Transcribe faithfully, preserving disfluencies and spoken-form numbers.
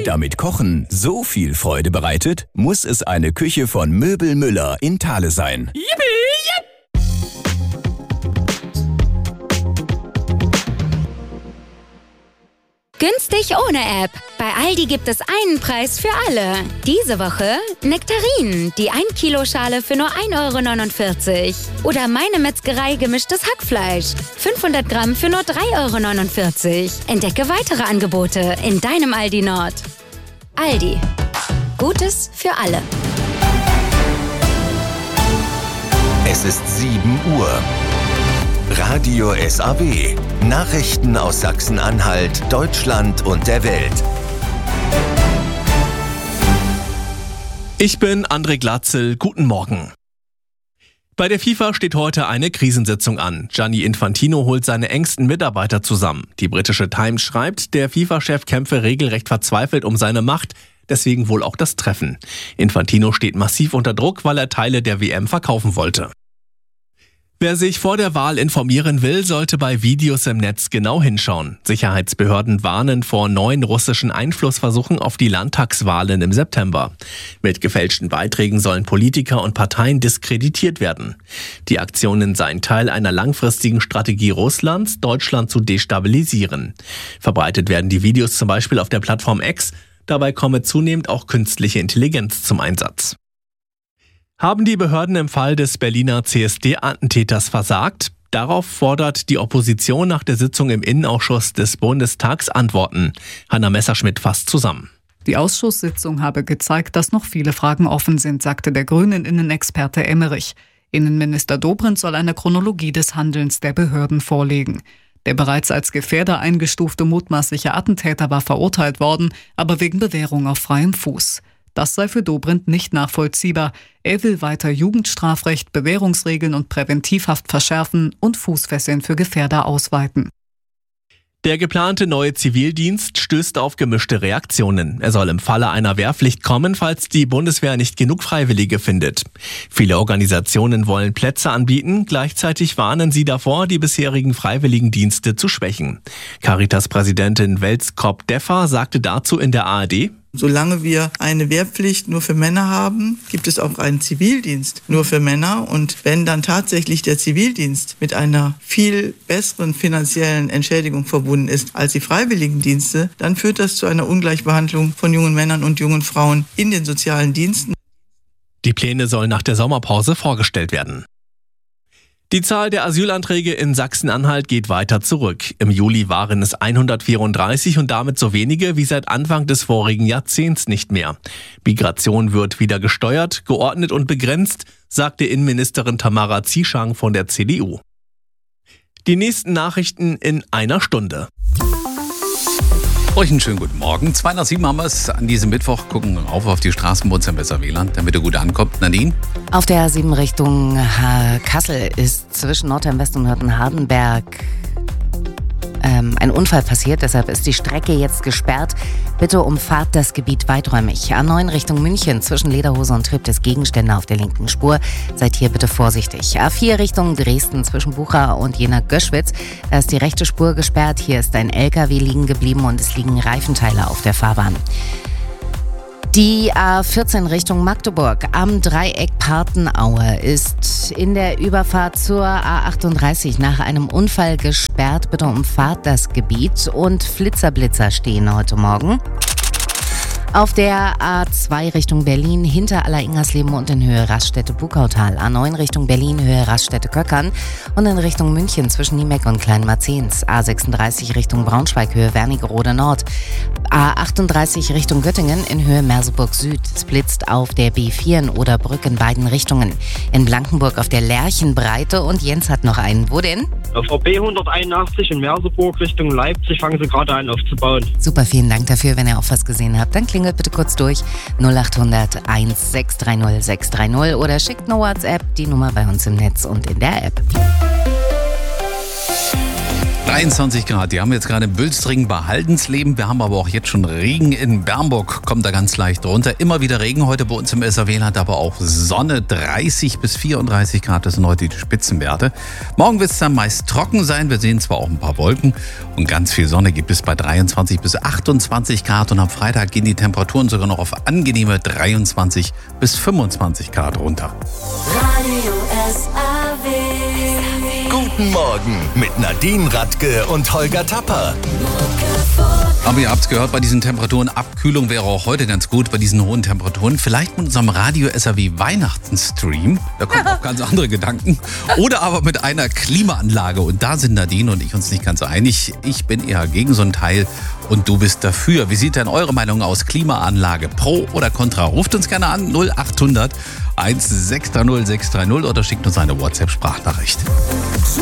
Damit Kochen so viel Freude bereitet, muss es eine Küche von Möbel Müller in Thale sein. Günstig ohne App. Bei Aldi gibt es einen Preis für alle. Diese Woche Nektarinen, die ein Kilo Schale für nur ein Euro neunundvierzig. Oder Meine Metzgerei gemischtes Hackfleisch. fünfhundert Gramm für nur drei Euro neunundvierzig. Entdecke weitere Angebote in deinem Aldi Nord. Aldi. Gutes für alle. Es ist sieben Uhr. Radio S A W. Nachrichten aus Sachsen-Anhalt, Deutschland und der Welt. Ich bin André Glatzel. Guten Morgen. Bei der FIFA steht heute eine Krisensitzung an. Gianni Infantino holt seine engsten Mitarbeiter zusammen. Die britische Times schreibt, der FIFA-Chef kämpfe regelrecht verzweifelt um seine Macht. Deswegen wohl auch das Treffen. Infantino steht massiv unter Druck, weil er Teile der W M verkaufen wollte. Wer sich vor der Wahl informieren will, sollte bei Videos im Netz genau hinschauen. Sicherheitsbehörden warnen vor neuen russischen Einflussversuchen auf die Landtagswahlen im September. Mit gefälschten Beiträgen sollen Politiker und Parteien diskreditiert werden. Die Aktionen seien Teil einer langfristigen Strategie Russlands, Deutschland zu destabilisieren. Verbreitet werden die Videos zum Beispiel auf der Plattform X. Dabei komme zunehmend auch künstliche Intelligenz zum Einsatz. Haben die Behörden im Fall des Berliner C S D-Attentäters versagt? Darauf fordert die Opposition nach der Sitzung im Innenausschuss des Bundestags Antworten. Hanna Messerschmidt fasst zusammen. Die Ausschusssitzung habe gezeigt, dass noch viele Fragen offen sind, sagte der Grünen-Innenexperte Emmerich. Innenminister Dobrindt soll eine Chronologie des Handelns der Behörden vorlegen. Der bereits als Gefährder eingestufte mutmaßliche Attentäter war verurteilt worden, aber wegen Bewährung auf freiem Fuß. Das sei für Dobrindt nicht nachvollziehbar. Er will weiter Jugendstrafrecht, Bewährungsregeln und Präventivhaft verschärfen und Fußfesseln für Gefährder ausweiten. Der geplante neue Zivildienst stößt auf gemischte Reaktionen. Er soll im Falle einer Wehrpflicht kommen, falls die Bundeswehr nicht genug Freiwillige findet. Viele Organisationen wollen Plätze anbieten, gleichzeitig warnen sie davor, die bisherigen Freiwilligendienste zu schwächen. Caritas-Präsidentin Welskop-Deffer sagte dazu in der A R D: Solange wir eine Wehrpflicht nur für Männer haben, gibt es auch einen Zivildienst nur für Männer. Und wenn dann tatsächlich der Zivildienst mit einer viel besseren finanziellen Entschädigung verbunden ist als die Freiwilligendienste, dann führt das zu einer Ungleichbehandlung von jungen Männern und jungen Frauen in den sozialen Diensten. Die Pläne sollen nach der Sommerpause vorgestellt werden. Die Zahl der Asylanträge in Sachsen-Anhalt geht weiter zurück. Im Juli waren es hundertvierunddreißig und damit so wenige wie seit Anfang des vorigen Jahrzehnts nicht mehr. Migration wird wieder gesteuert, geordnet und begrenzt, sagte Innenministerin Tamara Zieschang von der C D U. Die nächsten Nachrichten in einer Stunde. Euch einen schönen guten Morgen. zwei nach sieben haben wir es an diesem Mittwoch. Gucken rauf auf die Straßen, bei uns im besser W L A N, damit ihr gut ankommt. Nadine? Auf der A sieben Richtung Kassel ist zwischen Nordheim-West und Hürten-Hardenberg ähm, ein Unfall passiert. Deshalb ist die Strecke jetzt gesperrt. Bitte umfahrt das Gebiet weiträumig. A neun Richtung München zwischen Lederhose und Trip des Gegenstände auf der linken Spur. Seid hier bitte vorsichtig. A vier Richtung Dresden zwischen Bucha und Jena-Göschwitz. Da ist die rechte Spur gesperrt. Hier ist ein L K W liegen geblieben und es liegen Reifenteile auf der Fahrbahn. Die A vierzehn Richtung Magdeburg am Dreieck Partenaue ist in der Überfahrt zur A achtunddreißig nach einem Unfall gesperrt. Bitte umfahrt das Gebiet und Flitzerblitzer stehen heute Morgen. Auf der A zwei Richtung Berlin hinter Aller-Ingersleben und in Höhe Raststätte-Bukautal. A neun Richtung Berlin, Höhe Raststätte-Köckern und in Richtung München zwischen Niemeck und Kleinmarzens. A sechsunddreißig Richtung Braunschweig, Höhe Wernigerode Nord. A achtunddreißig Richtung Göttingen in Höhe Merseburg Süd. Es blitzt auf der B vier in Oderbrück in beiden Richtungen. In Blankenburg auf der Lerchenbreite und Jens hat noch einen. Wo denn? Auf der B hunderteinundachtzig in Merseburg Richtung Leipzig fangen sie gerade an aufzubauen. Super, vielen Dank dafür. Wenn ihr auch was gesehen habt, dann klingelt bitte kurz durch null acht hundert eins sechs drei null sechs drei null oder schickt eine WhatsApp, die Nummer bei uns im Netz und in der App. dreiundzwanzig Grad, die haben wir jetzt gerade in Bülstringen bei Haldensleben. Wir haben aber auch jetzt schon Regen in Bernburg, kommt da ganz leicht runter. Immer wieder Regen heute bei uns im S A W-Land, aber auch Sonne, dreißig bis vierunddreißig Grad, das sind heute die Spitzenwerte. Morgen wird es dann meist trocken sein, wir sehen zwar auch ein paar Wolken und ganz viel Sonne gibt es bei dreiundzwanzig bis achtundzwanzig Grad und am Freitag gehen die Temperaturen sogar noch auf angenehme dreiundzwanzig bis fünfundzwanzig Grad runter. Radio S A W. Guten Morgen mit Nadine Radke und Holger Tapper. Aber ihr habt es gehört, bei diesen Temperaturen, Abkühlung wäre auch heute ganz gut bei diesen hohen Temperaturen. Vielleicht mit unserem Radio S A W Weihnachtsstream, da kommen auch ganz andere Gedanken. Oder aber mit einer Klimaanlage. Und da sind Nadine und ich uns nicht ganz so einig. Ich bin eher gegen so ein Teil und du bist dafür. Wie sieht denn eure Meinung aus? Klimaanlage pro oder contra? Ruft uns gerne an null acht hundert eins sechs drei null sechs drei null oder schickt uns eine WhatsApp-Sprachnachricht.